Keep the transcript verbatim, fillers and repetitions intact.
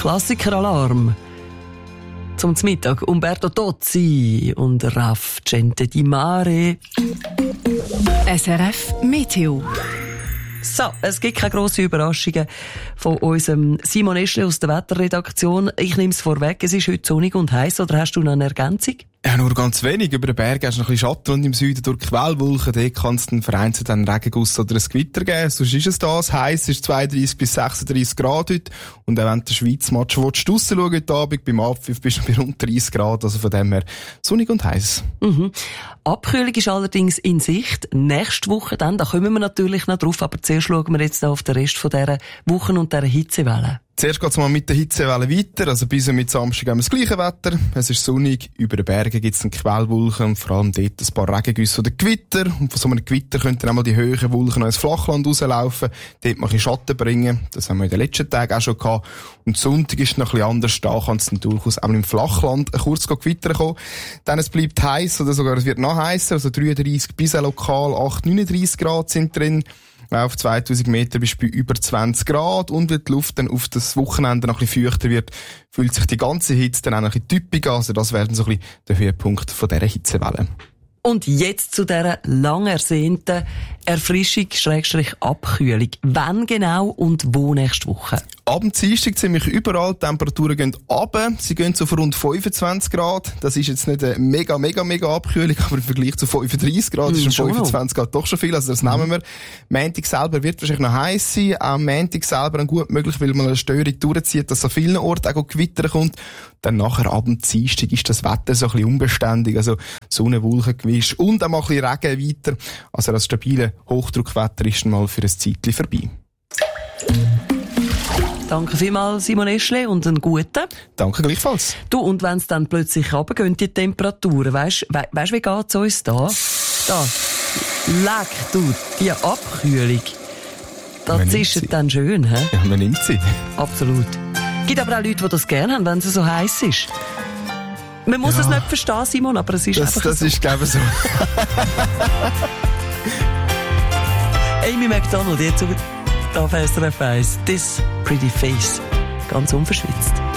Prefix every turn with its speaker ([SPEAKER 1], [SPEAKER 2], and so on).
[SPEAKER 1] Klassikeralarm. Zum Mittag Umberto Tozzi und Raf Gente di Mare.
[SPEAKER 2] S R F Meteo.
[SPEAKER 1] So, es gibt keine grossen Überraschungen von unserem Simon Eschle aus der Wetterredaktion. Ich nehme es vorweg, es ist heute sonnig und heiß, oder hast du noch eine Ergänzung?
[SPEAKER 3] Ja, nur ganz wenig. Über den Bergen hast du noch ein bisschen Schatten und im Süden durch Quellwolken. Dort kann es dann vereinzelt einen Regenguss oder ein Gewitter geben. Sonst ist es das. Heiß ist zweiunddreissig bis sechsunddreissig Grad heute. Und auch wenn du den Schweiz-Match willst, draussen schauen heute Abend, beim Abpfiff bist du bei rund dreißig Grad. Also von dem her sonnig und heiß.
[SPEAKER 1] Mhm. Abkühlung ist allerdings in Sicht. Nächste Woche dann, da kommen wir natürlich noch drauf. Aber zuerst schauen wir jetzt noch auf den Rest von dieser Woche und dieser Hitzewelle.
[SPEAKER 3] Zuerst geht's mal mit der Hitzewelle weiter. Also bis mit Samstag haben wir das gleiche Wetter. Es ist sonnig. Über den Bergen gibt's dann Quellwolken und vor allem dort ein paar Regengüsse oder Gewitter. Und von so einem Gewitter könnten dann einmal die höheren Wolken noch ins Flachland rauslaufen. Dort mal ein bisschen Schatten bringen. Das haben wir in den letzten Tagen auch schon gehabt. Und Sonntag ist noch ein bisschen anders. Da kann es dann durchaus auch im Flachland kurz Gewitter kommen. Dann es bleibt heiß oder sogar es wird noch heißer. Also dreiunddreissig bis lokal acht, neununddreissig Grad sind drin. Auf zweitausend Meter bist du bei über zwanzig Grad. Und wenn die Luft dann auf das Wochenende noch ein bisschen feuchter wird, fühlt sich die ganze Hitze dann auch ein bisschen typisch an. Also das wäre dann so ein bisschen der Höhepunkt von dieser Hitzewelle.
[SPEAKER 1] Und jetzt zu dieser lang ersehnten Erfrischung, Schrägstrich Abkühlung. Wann genau und wo nächste Woche?
[SPEAKER 3] Ab dem Dienstag ziemlich überall. Die Temperaturen gehen runter. Sie gehen so auf rund fünfundzwanzig Grad. Das ist jetzt nicht eine mega, mega, mega Abkühlung, aber im Vergleich zu fünfunddreissig Grad ist schon fünfundzwanzig Grad doch schon viel. Also das nehmen wir. Montag selber wird wahrscheinlich noch heiß sein. Am Montag selber gut möglich, weil man eine Störung durchzieht, dass an vielen Orten auch Gewitter kommt. Dann nachher ab dem Dienstag ist das Wetter so ein bisschen unbeständig. Also Sonne, Wolken gemischt und auch mal ein bisschen Regen weiter. Also das stabile Hochdruckwetter ist dann mal für ein Zeitchen vorbei.
[SPEAKER 1] Danke vielmals, Simon Eschle, und einen guten.
[SPEAKER 3] Danke gleichfalls.
[SPEAKER 1] Du, und wenn es dann plötzlich runtergehen, die Temperaturen, weisst du, weißt, wie geht's uns da? Da. Leck, du, die Abkühlung. Das ist dann schön, hä?
[SPEAKER 3] Ja, man nimmt sie.
[SPEAKER 1] Absolut. Es gibt aber auch Leute, die das gerne haben, wenn es so heiß ist. Man muss ja. es nicht verstehen, Simon, aber es ist
[SPEAKER 3] das,
[SPEAKER 1] einfach
[SPEAKER 3] das
[SPEAKER 1] so.
[SPEAKER 3] Das ist, glaube ich, so.
[SPEAKER 1] Amy Macdonald, jetzt auf S R F eins. This Pretty Face. Ganz unverschwitzt.